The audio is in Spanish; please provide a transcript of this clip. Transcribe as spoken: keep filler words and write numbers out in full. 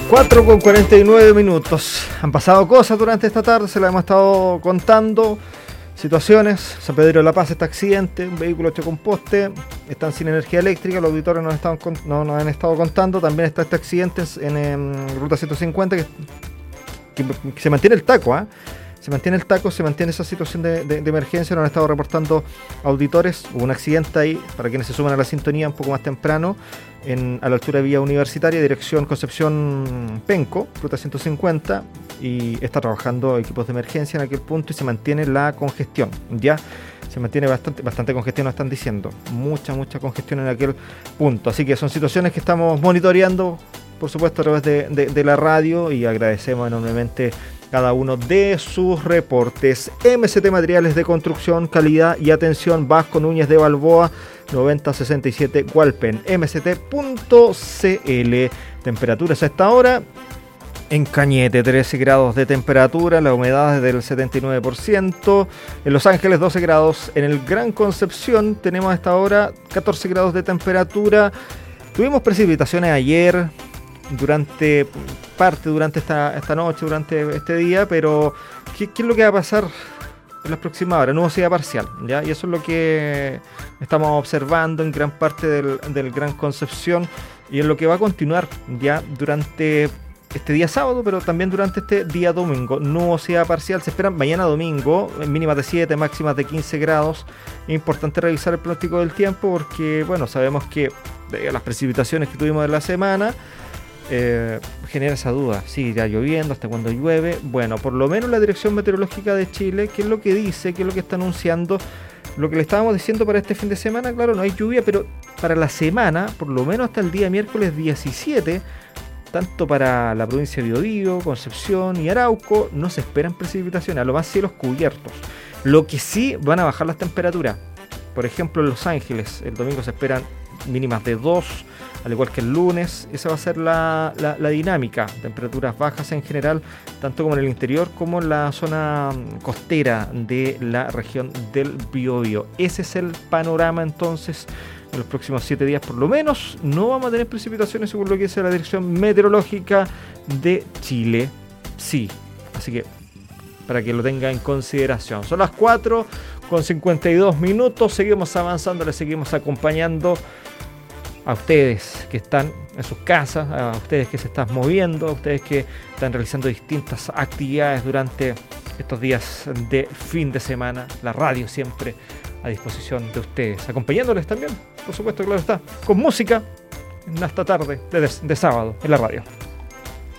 cuatro con cuarenta y nueve minutos. Han pasado cosas durante esta tarde, se las hemos estado contando. Situaciones, San Pedro de la Paz está accidente, un vehículo chocó un poste, están sin energía eléctrica, los auditores nos, estaban, no, nos han estado contando. También está este accidente en, en Ruta ciento cincuenta, que, que, que se mantiene el taco, ¿eh? Se mantiene el taco, se mantiene esa situación de, de, de emergencia. Nos han estado reportando auditores. Hubo un accidente ahí, para quienes se suman a la sintonía un poco más temprano, en, a la altura de Vía Universitaria, dirección Concepción Penco, Ruta ciento cincuenta, y está trabajando equipos de emergencia en aquel punto y se mantiene la congestión. Ya se mantiene bastante, bastante congestión, nos están diciendo. Mucha, mucha congestión en aquel punto. Así que son situaciones que estamos monitoreando, por supuesto, a través de, de, de la radio, y agradecemos enormemente cada uno de sus reportes. M C T Materiales de Construcción, calidad y atención. Vasco Núñez de Balboa, noventa sesenta y siete Hualpén, m c t punto c l. Temperaturas a esta hora en Cañete, trece grados de temperatura, la humedad es del setenta y nueve por ciento. En Los Ángeles, doce grados. En el Gran Concepción tenemos a esta hora catorce grados de temperatura. Tuvimos precipitaciones ayer, durante parte durante esta, esta noche, durante este día, pero ¿qué, qué es lo que va a pasar en las próximas horas? Nubosidad parcial, ¿ya? Y eso es lo que estamos observando en gran parte del, del Gran Concepción, y en lo que va a continuar ya durante este día sábado, pero también durante este día domingo. Nubosidad parcial se espera mañana domingo, mínimas de siete, máximas de quince grados. Es importante revisar el pronóstico del tiempo porque, bueno, sabemos que de las precipitaciones que tuvimos en la semana, Eh, genera esa duda, sigue ya lloviendo, hasta cuando llueve. Bueno, por lo menos la Dirección Meteorológica de Chile, ¿qué es lo que dice? ¿Qué es lo que está anunciando? Lo que le estábamos diciendo para este fin de semana, claro, no hay lluvia, pero para la semana, por lo menos hasta el día miércoles diecisiete, tanto para la provincia de Biobío, Concepción y Arauco, no se esperan precipitaciones, a lo más cielos cubiertos. Lo que sí, van a bajar las temperaturas. Por ejemplo, en Los Ángeles, el domingo se esperan mínimas de dos, al igual que el lunes. Esa va a ser la, la, la dinámica. Temperaturas bajas en general, tanto como en el interior como en la zona costera de la región del Biobío. Ese es el panorama entonces. En los próximos siete días por lo menos no vamos a tener precipitaciones, según lo que dice la Dirección Meteorológica de Chile. Sí, así que para que lo tenga en consideración. Son las cuatro con cincuenta y dos minutos. Seguimos avanzando, les seguimos acompañando a ustedes que están en sus casas, a ustedes que se están moviendo, a ustedes que están realizando distintas actividades durante estos días de fin de semana. La radio siempre a disposición de ustedes, acompañándoles también, por supuesto, claro está, con música en esta tarde de, de sábado en la radio.